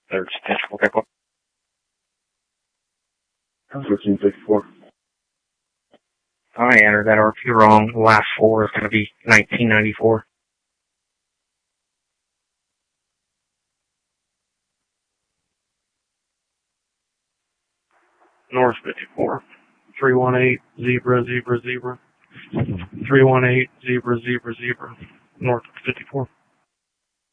Third stitch, okay, cool. 1354. I entered that RP wrong. The last 4 is going to be 1994. North 54. 318, zebra, zebra, zebra. 318, zebra, zebra, zebra. North 54.